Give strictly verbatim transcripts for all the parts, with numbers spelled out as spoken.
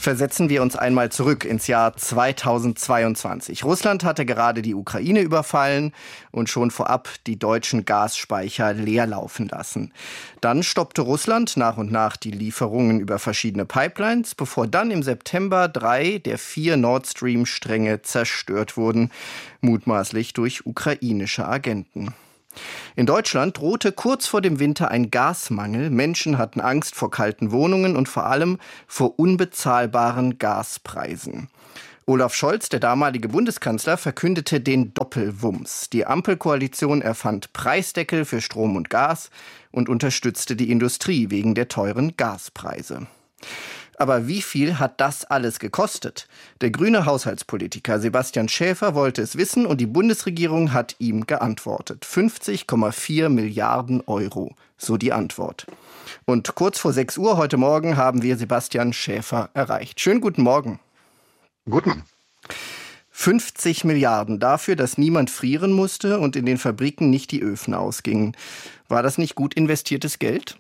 Versetzen wir uns einmal zurück ins Jahr zweitausendzweiundzwanzig. Russland hatte gerade die Ukraine überfallen und schon vorab die deutschen Gasspeicher leer laufen lassen. Dann stoppte Russland nach und nach die Lieferungen über verschiedene Pipelines, bevor dann im September drei der vier Nord Stream-Stränge zerstört wurden, mutmaßlich durch ukrainische Agenten. In Deutschland drohte kurz vor dem Winter ein Gasmangel. Menschen hatten Angst vor kalten Wohnungen und vor allem vor unbezahlbaren Gaspreisen. Olaf Scholz, der damalige Bundeskanzler, verkündete den Doppelwumms. Die Ampelkoalition erfand Preisdeckel für Strom und Gas und unterstützte die Industrie wegen der teuren Gaspreise. Aber wie viel hat das alles gekostet? Der grüne Haushaltspolitiker Sebastian Schäfer wollte es wissen und die Bundesregierung hat ihm geantwortet. fünfzig Komma vier Milliarden Euro, so die Antwort. Und kurz vor sechs Uhr heute Morgen haben wir Sebastian Schäfer erreicht. Schönen guten Morgen. Guten. fünfzig Milliarden dafür, dass niemand frieren musste und in den Fabriken nicht die Öfen ausgingen. War das nicht gut investiertes Geld?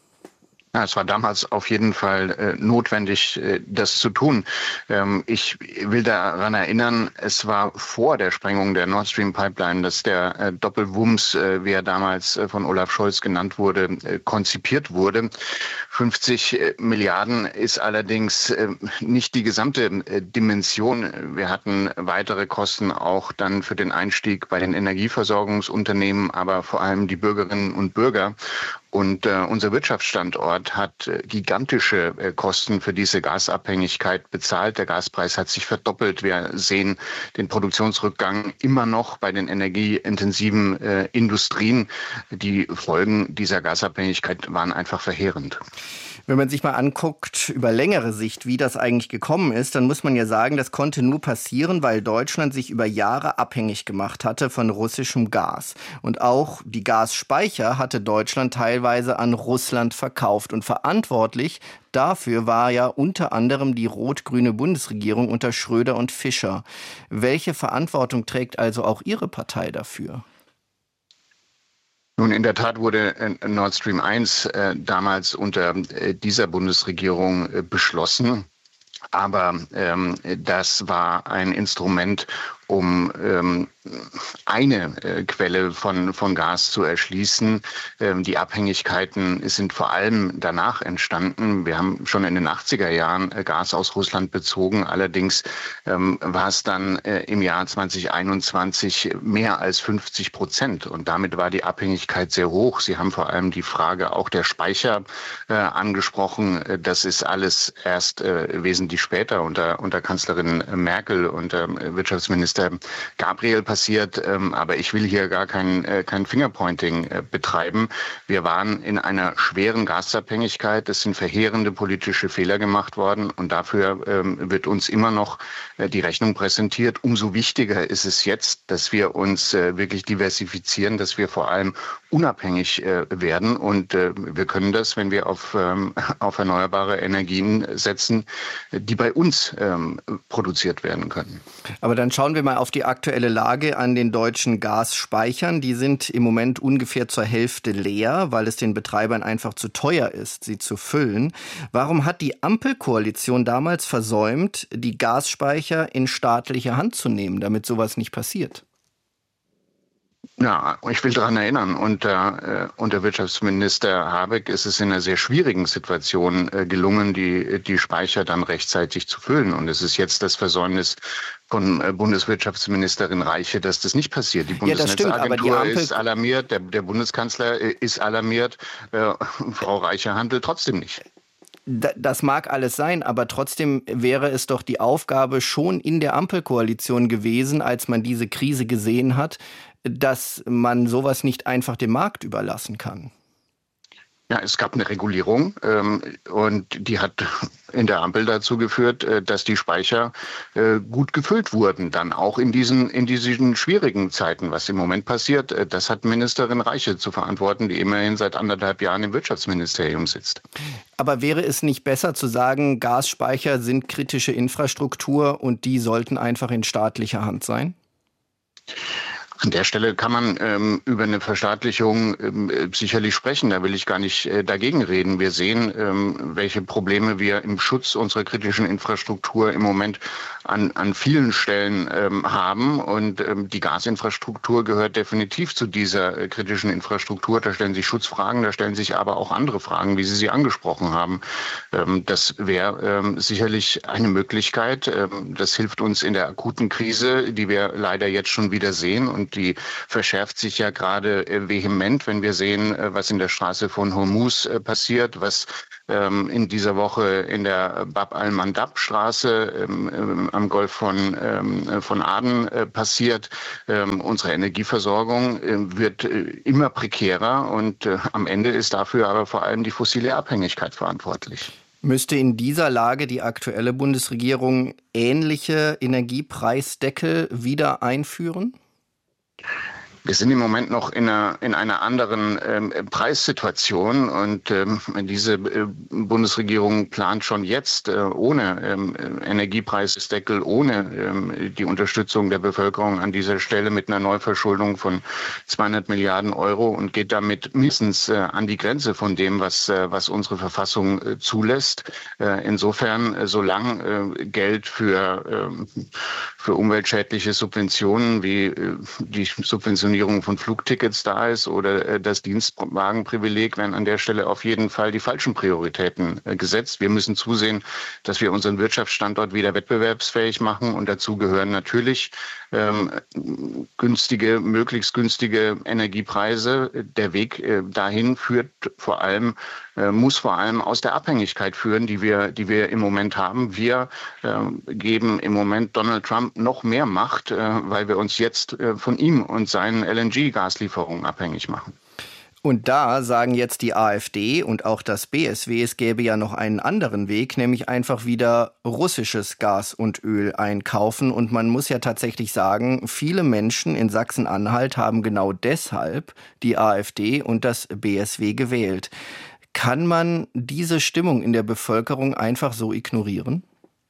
Ja, es war damals auf jeden Fall äh, notwendig, äh, das zu tun. Ähm, ich will daran erinnern, es war vor der Sprengung der Nord Stream Pipeline, dass der äh, Doppelwumms, äh, wie er damals äh, von Olaf Scholz genannt wurde, äh, konzipiert wurde. fünfzig äh, Milliarden ist allerdings äh, nicht die gesamte äh, Dimension. Wir hatten weitere Kosten auch dann für den Einstieg bei den Energieversorgungsunternehmen, aber vor allem die Bürgerinnen und Bürger. Und äh, unser Wirtschaftsstandort hat äh, gigantische äh, Kosten für diese Gasabhängigkeit bezahlt. Der Gaspreis hat sich verdoppelt. Wir sehen den Produktionsrückgang immer noch bei den energieintensiven äh, Industrien. Die Folgen dieser Gasabhängigkeit waren einfach verheerend. Wenn man sich mal anguckt, über längere Sicht, wie das eigentlich gekommen ist, dann muss man ja sagen, das konnte nur passieren, weil Deutschland sich über Jahre abhängig gemacht hatte von russischem Gas. Und auch die Gasspeicher hatte Deutschland teilweise an Russland verkauft. Und verantwortlich dafür war ja unter anderem die rot-grüne Bundesregierung unter Schröder und Fischer. Welche Verantwortung trägt also auch Ihre Partei dafür? Nun, in der Tat wurde Nord Stream eins äh, damals unter äh, dieser Bundesregierung äh, beschlossen. Aber ähm, das war ein Instrument, um ähm, eine äh, Quelle von, von Gas zu erschließen. Ähm, die Abhängigkeiten sind vor allem danach entstanden. Wir haben schon in den achtziger Jahren äh, Gas aus Russland bezogen. Allerdings ähm, war es dann äh, im Jahr zweitausendeinundzwanzig mehr als fünfzig Prozent. Und damit war die Abhängigkeit sehr hoch. Sie haben vor allem die Frage auch der Speicher äh, angesprochen. Das ist alles erst äh, wesentlich später unter, unter Kanzlerin Merkel und äh, Wirtschaftsminister Gabriel passiert, ähm, aber ich will hier gar kein, äh, kein Fingerpointing äh, betreiben. Wir waren in einer schweren Gasabhängigkeit. Es sind verheerende politische Fehler gemacht worden und dafür ähm, wird uns immer noch äh, die Rechnung präsentiert. Umso wichtiger ist es jetzt, dass wir uns äh, wirklich diversifizieren, dass wir vor allem unabhängig äh, werden und äh, wir können das, wenn wir auf, ähm, auf erneuerbare Energien setzen, die bei uns ähm, produziert werden können. Aber dann schauen wir mal auf die aktuelle Lage an den deutschen Gasspeichern. Die sind im Moment ungefähr zur Hälfte leer, weil es den Betreibern einfach zu teuer ist, sie zu füllen. Warum hat die Ampelkoalition damals versäumt, die Gasspeicher in staatliche Hand zu nehmen, damit sowas nicht passiert? Ja, ich will daran erinnern, unter, äh, unter Wirtschaftsminister Habeck ist es in einer sehr schwierigen Situation äh, gelungen, die, die Speicher dann rechtzeitig zu füllen. Und es ist jetzt das Versäumnis von äh, Bundeswirtschaftsministerin Reiche, dass das nicht passiert. Die Bundesnetzagentur ja, ist alarmiert, der, der Bundeskanzler äh, ist alarmiert, äh, Frau Reiche handelt trotzdem nicht. Das mag alles sein, aber trotzdem wäre es doch die Aufgabe schon in der Ampelkoalition gewesen, als man diese Krise gesehen hat, dass man sowas nicht einfach dem Markt überlassen kann. Ja, es gab eine Regulierung ähm, und die hat in der Ampel dazu geführt, äh, dass die Speicher äh, gut gefüllt wurden, dann auch in diesen in diesen schwierigen Zeiten. Was im Moment passiert, äh, das hat Ministerin Reiche zu verantworten, die immerhin seit anderthalb Jahren im Wirtschaftsministerium sitzt. Aber wäre es nicht besser zu sagen, Gasspeicher sind kritische Infrastruktur und die sollten einfach in staatlicher Hand sein? An der Stelle kann man ähm, über eine Verstaatlichung ähm, sicherlich sprechen. Da will ich gar nicht äh, dagegen reden. Wir sehen, ähm, welche Probleme wir im Schutz unserer kritischen Infrastruktur im Moment an, an vielen Stellen ähm, haben. Und ähm, die Gasinfrastruktur gehört definitiv zu dieser äh, kritischen Infrastruktur. Da stellen sich Schutzfragen, da stellen sich aber auch andere Fragen, wie Sie sie angesprochen haben. Ähm, das wäre ähm, sicherlich eine Möglichkeit. Ähm, das hilft uns in der akuten Krise, die wir leider jetzt schon wieder sehen. Und die verschärft sich ja gerade vehement, wenn wir sehen, was in der Straße von Hormuz passiert, was ähm, in dieser Woche in der Bab al-Mandab-Straße ähm, am Golf von, ähm, von Aden äh, passiert. Ähm, unsere Energieversorgung äh, wird äh, immer prekärer und äh, am Ende ist dafür aber vor allem die fossile Abhängigkeit verantwortlich. Müsste in dieser Lage die aktuelle Bundesregierung ähnliche Energiepreisdeckel wieder einführen? Wir sind im Moment noch in einer, in einer anderen ähm, Preissituation und ähm, diese äh, Bundesregierung plant schon jetzt äh, ohne ähm, Energiepreisdeckel, ohne ähm, die Unterstützung der Bevölkerung an dieser Stelle mit einer Neuverschuldung von zweihundert Milliarden Euro und geht damit mindestens äh, an die Grenze von dem, was, äh, was unsere Verfassung äh, zulässt. Äh, insofern, äh, solange äh, Geld für, äh, für umweltschädliche Subventionen wie äh, die Subventionierung von Flugtickets da ist oder das Dienstwagenprivileg, werden an der Stelle auf jeden Fall die falschen Prioritäten gesetzt. Wir müssen zusehen, dass wir unseren Wirtschaftsstandort wieder wettbewerbsfähig machen und dazu gehören natürlich ähm, günstige, möglichst günstige Energiepreise. Der Weg äh, dahin führt vor allem, äh, muss vor allem aus der Abhängigkeit führen, die wir, die wir im Moment haben. Wir äh, geben im Moment Donald Trump noch mehr Macht, äh, weil wir uns jetzt äh, von ihm und seinen L N G-Gaslieferungen abhängig machen. Und da sagen jetzt die AfD und auch das B S W, es gäbe ja noch einen anderen Weg, nämlich einfach wieder russisches Gas und Öl einkaufen. Und man muss ja tatsächlich sagen, viele Menschen in Sachsen-Anhalt haben genau deshalb die AfD und das B S W gewählt. Kann man diese Stimmung in der Bevölkerung einfach so ignorieren?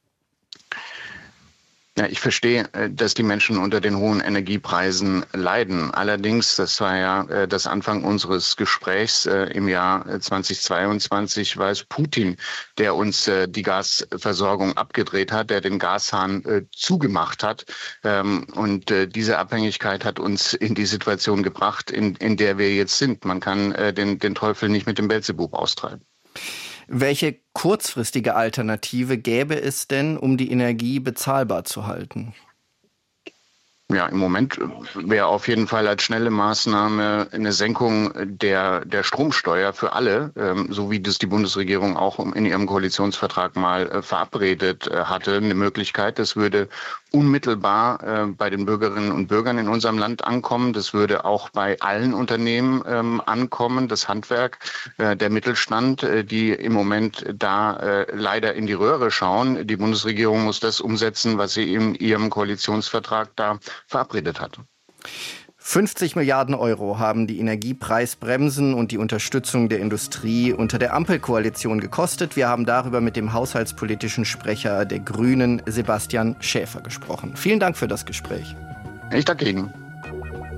Ja, ich verstehe, dass die Menschen unter den hohen Energiepreisen leiden. Allerdings, das war ja das Anfang unseres Gesprächs im Jahr zweitausendzweiundzwanzig, war es Putin, der uns die Gasversorgung abgedreht hat, der den Gashahn zugemacht hat. Und diese Abhängigkeit hat uns in die Situation gebracht, in, in der wir jetzt sind. Man kann den, den Teufel nicht mit dem Beelzebub austreiben. Welche kurzfristige Alternative gäbe es denn, um die Energie bezahlbar zu halten? Ja, im Moment wäre auf jeden Fall als schnelle Maßnahme eine Senkung der, der Stromsteuer für alle, ähm, so wie das die Bundesregierung auch in ihrem Koalitionsvertrag mal äh, verabredet äh, hatte, eine Möglichkeit. Das würde unmittelbar äh, bei den Bürgerinnen und Bürgern in unserem Land ankommen. Das würde auch bei allen Unternehmen ähm, ankommen, das Handwerk, äh, der Mittelstand, äh, die im Moment da äh, leider in die Röhre schauen. Die Bundesregierung muss das umsetzen, was sie in ihrem Koalitionsvertrag da verabredet hat. fünfzig Milliarden Euro haben die Energiepreisbremsen und die Unterstützung der Industrie unter der Ampelkoalition gekostet. Wir haben darüber mit dem haushaltspolitischen Sprecher der Grünen, Sebastian Schäfer, gesprochen. Vielen Dank für das Gespräch. Ich danke Ihnen.